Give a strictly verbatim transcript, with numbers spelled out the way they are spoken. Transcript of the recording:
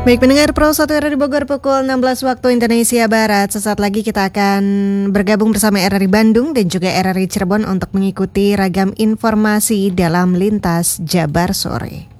Baik pendengar Pro satu R R I Bogor pukul enam belas waktu Indonesia Barat. Sesaat lagi kita akan bergabung bersama R R I Bandung dan juga R R I Cirebon untuk mengikuti ragam informasi dalam Lintas Jabar Sore.